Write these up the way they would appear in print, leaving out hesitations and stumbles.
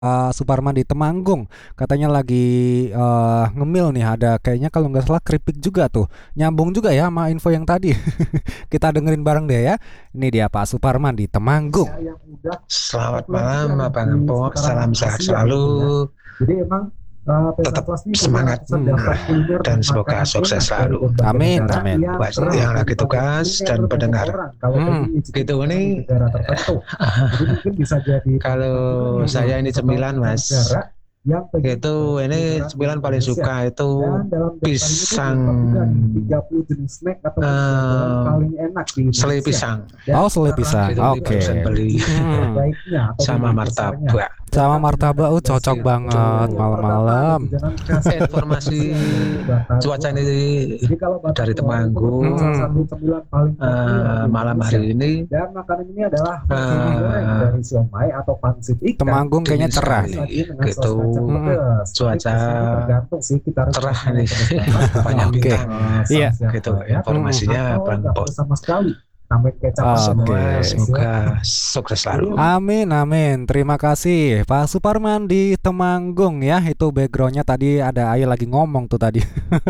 Suparman di Temanggung. Katanya lagi ngemil nih, ada kayaknya kalau nggak salah keripik juga tuh. Nyambung juga ya sama info yang tadi. Kita dengerin bareng deh ya. Ini dia Pak Suparman di Temanggung. Selamat malam, Abang Empo. Salam sehat selalu. Jadi emang Tetap semangat dan semoga sukses selalu. Amin, amin. Buat yang lagi tugas dan pendengar. Gitu nih. Kalau saya ini cemilan, Mas. Itu ini cemilan paling suka itu pisang, selai pisang. Oh, selai pisang. Oke. Beli sama martabak. Sama martabak, cocok banget malam-malam. Informasi cuaca ini dari Temanggung. Malam hari ini dan makanan ini adalah dari siomay atau pangsit ikan. Temanggung kayaknya cerah nih. Gitu. Cuaca cerah nih. Banyak bintang. Iya. Gitu informasinya Bang Po. Sama sekali. Tambah kecap Semua semoga sukses selalu. Amin, amin. Terima kasih Pak Suparman di Temanggung ya. Itu backgroundnya tadi ada Ayah lagi ngomong tuh tadi.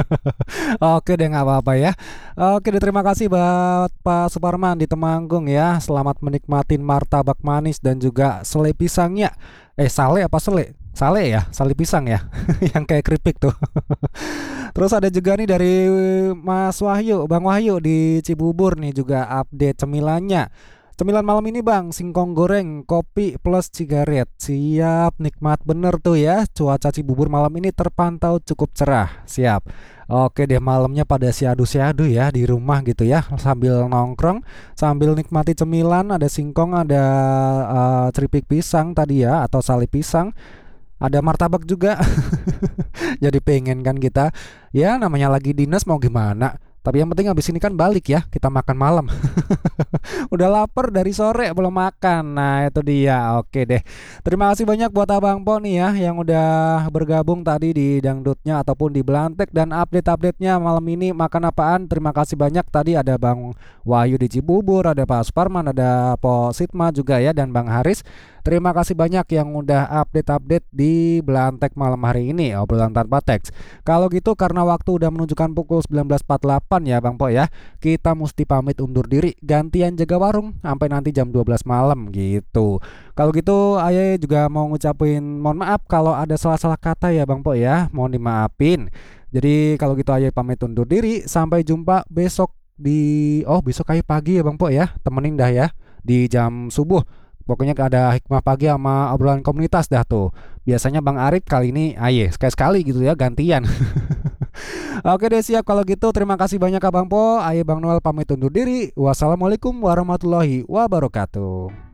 Oke deh, nggak apa-apa ya. Oke deh, terima kasih buat Pak Suparman di Temanggung ya. Selamat menikmatin martabak manis dan juga selai pisangnya. Sale apa sele? Sale ya, sale pisang ya. Yang kayak keripik tuh. Terus ada juga nih dari Mas Wahyu, Bang Wahyu di Cibubur nih juga update cemilannya. Cemilan malam ini Bang, singkong goreng, kopi plus cigaret. Siap, nikmat bener tuh ya. Cuaca Cibubur malam ini terpantau cukup cerah. Siap. Oke deh, malamnya pada siadu-siadu ya di rumah gitu ya, sambil nongkrong, sambil nikmati cemilan. Ada singkong, ada keripik pisang tadi ya, atau sale pisang. Ada martabak juga. Jadi pengen kan kita. Ya namanya lagi dinas mau gimana. Tapi yang penting habis ini kan balik ya, kita makan malam. Udah lapar dari sore belum makan. Nah itu dia. Oke deh. Terima kasih banyak buat Abang Po nih ya, yang udah bergabung tadi di dangdutnya ataupun di Belantek. Dan update-update-nya malam ini makan apaan. Terima kasih banyak. Tadi ada Bang Wahyu di Cibubur, ada Pak Suparman, ada Po Sitma juga ya, dan Bang Haris. Terima kasih banyak yang udah update-update di Belantek malam hari ini, obrolan tanpa teks. Kalau gitu karena waktu udah menunjukkan pukul 19.48 ya Bang Po ya, kita mesti pamit undur diri, gantian jaga warung sampai nanti jam 12 malam gitu. Kalau gitu Ayah juga mau ngucapin mohon maaf kalau ada salah-salah kata ya Bang Po ya, mohon dimaafin. Jadi kalau gitu Ayah pamit undur diri, sampai jumpa besok besok kayak pagi ya Bang Po ya, temenin dah ya di jam subuh. Pokoknya ada hikmah pagi sama obrolan komunitas dah tuh. Biasanya Bang Arif, kali ini aye sekali-sekali gitu ya, gantian. Oke deh, siap kalau gitu. Terima kasih banyak Abang Po. Aye Bang Noel pamit undur diri. Wassalamualaikum warahmatullahi wabarakatuh.